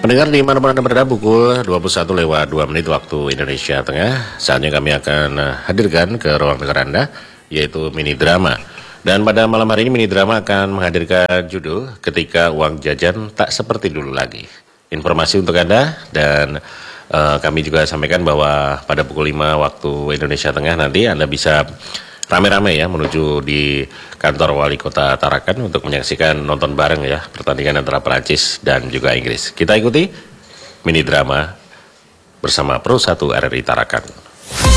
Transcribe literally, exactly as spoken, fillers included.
Pendengar di mana-mana Anda berada, pukul dua puluh satu lewat dua menit waktu Indonesia Tengah. Saatnya kami akan hadirkan ke ruang dengar Anda, yaitu mini drama. Dan pada malam hari ini mini drama akan menghadirkan judul Ketika Uang Jajan Tak Seperti Dulu Lagi. Informasi untuk Anda, dan uh, kami juga sampaikan bahwa pada pukul lima waktu Indonesia Tengah nanti Anda bisa rame-rame ya menuju di kantor wali kota Tarakan untuk menyaksikan nonton bareng ya pertandingan antara Perancis dan juga Inggris. Kita ikuti mini drama bersama Pro satu R R I Tarakan.